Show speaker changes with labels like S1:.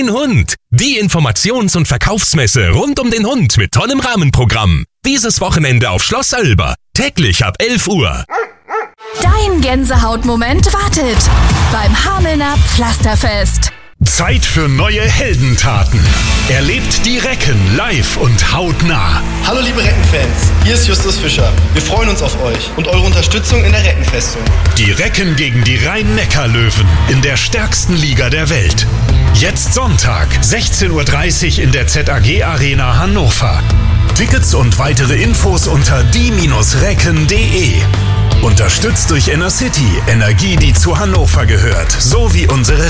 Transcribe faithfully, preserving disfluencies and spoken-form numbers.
S1: Mein Hund. Die Informations- und Verkaufsmesse rund um den Hund mit tollem Rahmenprogramm. Dieses Wochenende auf Schloss Oelber. Täglich ab elf Uhr.
S2: Dein Gänsehautmoment wartet beim Hamelner Pflasterfest.
S3: Zeit für neue Heldentaten. Erlebt die Recken live und hautnah.
S4: Hallo liebe Reckenfans, hier ist Justus Fischer. Wir freuen uns auf euch und eure Unterstützung in der Reckenfestung.
S3: Die Recken gegen die Rhein-Neckar-Löwen in der stärksten Liga der Welt. Jetzt Sonntag, sechzehn Uhr dreißig in der Z A G Arena Hannover. Tickets und weitere Infos unter die Bindestrich recken punkt de. Unterstützt durch Inner City, Energie, die zu Hannover gehört, sowie unsere